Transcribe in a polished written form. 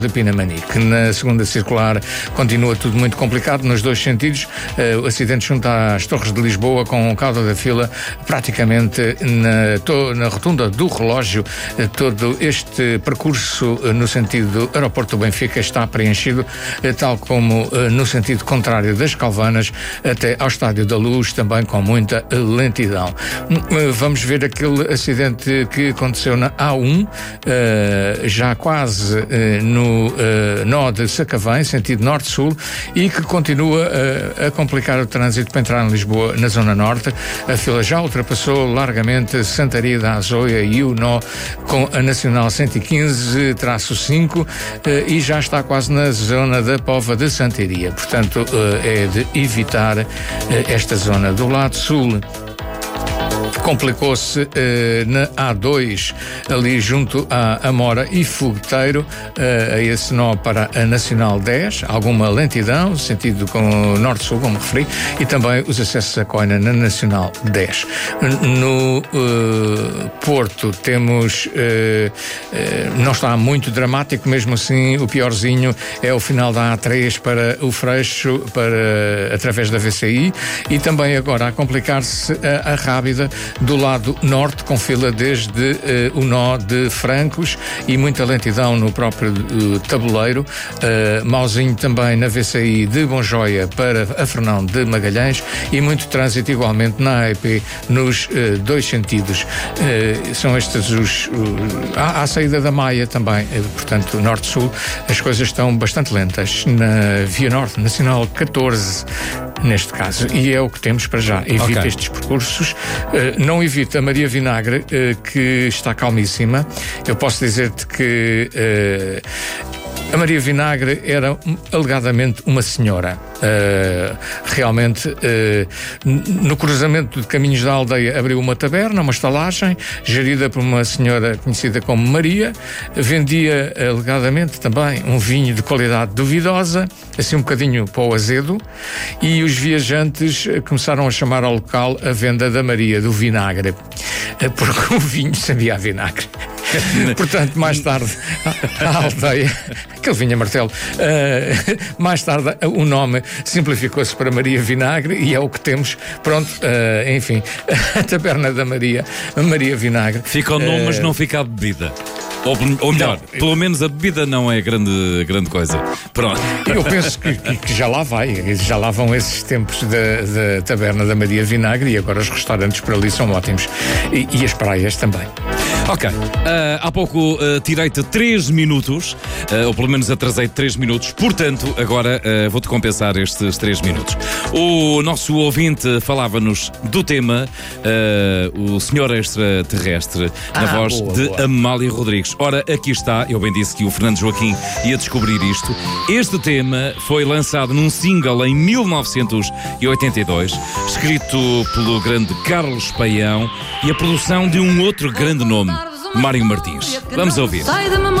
de Pinamanique. Na segunda circular continua tudo muito complicado nos dois sentidos. O acidente junto às Torres de Lisboa, com o cauda da fila praticamente na rotunda do relógio. Todo este percurso no sentido do aeroporto do Benfica está preenchido, tal como no sentido contrário das Calvanas até ao Estádio da Luz, também com muita lentidão. Vamos ver aquele acidente que aconteceu na A1, já quase no nó de Sacavém, sentido norte-sul, e que continua a complicar o trânsito para entrar em Lisboa, na zona norte. A fila já ultrapassou largamente Santaria da Azóia e o nó com a Nacional 115-5 e já está quase na zona da Póvoa de Santaria. Portanto, é de evitar esta zona. Do lado sul, complicou-se na A2, ali junto à Amora e Fogueteiro, a esse nó para a Nacional 10, alguma lentidão, sentido com norte-sul, como referi, e também os acessos a Coina na Nacional 10. No Porto temos, não está muito dramático, mesmo assim o piorzinho é o final da A3 para o Freixo, através da VCI, e também agora a complicar-se a Rábida do lado norte, com fila desde o nó de Francos e muita lentidão no próprio tabuleiro. Mauzinho também na VCI de Bonjoia para a Fernão de Magalhães, e muito trânsito igualmente na AEP nos dois sentidos. São estes à saída da Maia também, portanto norte-sul, as coisas estão bastante lentas. Na Via Norte, Nacional 14, neste caso, e é o que temos para já. Evita estes percursos, não evita a Maria Vinagre, que está calmíssima. Eu posso dizer-te que a Maria Vinagre era alegadamente uma senhora. Realmente, no cruzamento de caminhos da aldeia, abriu uma taberna, uma estalagem, gerida por uma senhora conhecida como Maria. Vendia alegadamente também um vinho de qualidade duvidosa, assim um bocadinho para o azedo, e os viajantes começaram a chamar ao local a venda da Maria do Vinagre, porque o vinho sabia a vinagre. Portanto, mais tarde, a aldeia, aquele vinho a martelo, mais tarde o nome simplificou-se para Maria Vinagre, e é o que temos. Pronto, enfim, a taberna da Maria Vinagre. Fica o nome, mas não fica a bebida. Ou melhor, não, pelo menos a bebida não é grande coisa. Pronto. Eu penso que já lá vão esses tempos da taberna da Maria Vinagre, e agora os restaurantes por ali são ótimos. E as praias também. Ok. Há pouco tirei-te 3 minutos, ou pelo menos atrasei-te 3 minutos, portanto, agora vou-te compensar estes 3 minutos. O nosso ouvinte falava-nos do tema, o Senhor Extraterrestre, na voz de Amália Rodrigues. Ora, aqui está, eu bem disse que o Fernando Joaquim ia descobrir isto. Este tema foi lançado num single em 1982, escrito pelo grande Carlos Paião, e a produção de um outro grande nome, Mário Martins. Vamos ouvir.